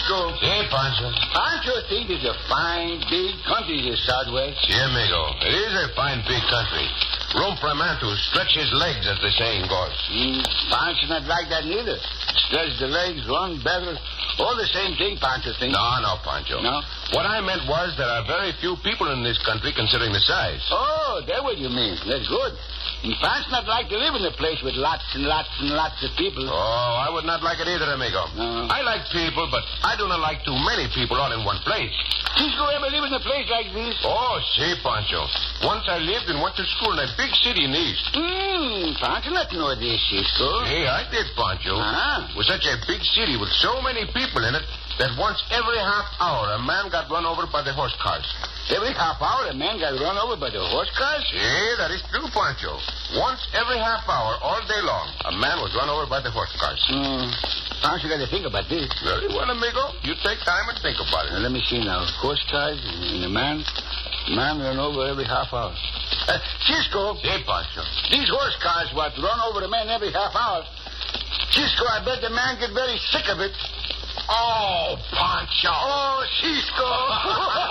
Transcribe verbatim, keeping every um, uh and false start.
Cisco. Hey, Pancho. Aren't you think it's a fine, big country, this Southwest? Sí, amigo. It is a fine, big country. Room for a man to stretch his legs, as the saying goes. Mm, Pancho not like that neither. Stretch the legs, run better. All the same thing, Pancho thinks. No, no, Pancho. No? What I meant was there are very few people in this country considering the size. Oh, that's what you mean. That's good. And Pancho not like to live in a place with lots and lots and lots of people. Oh, I would not like it either, amigo. No. I like people, but I do not like too many people all in one place. Cisco ever live in a place like this? Oh, see, Pancho. Once I lived and went to school in a big city in the east. Hmm, Pancho not know this, Cisco. Hey, I did, Pancho. Ah. It was such a big city with so many people in it that once every half hour a man got run over by the horse cars. Every half hour a man got run over by the horse cars? Yeah, that is true, Pancho. Once every half hour, all day long, a man was run over by the horse cars. Hmm. Pancho got to think about this. Very well, amigo. You take time and think about it. Now, let me see now. Horse cars and a man. Man run over every half hour. Uh, Cisco. Hey, Pancho. These horse cars what run over the man every half hour. Cisco, I bet the man get very sick of it. Oh, Pancho. Oh, Cisco.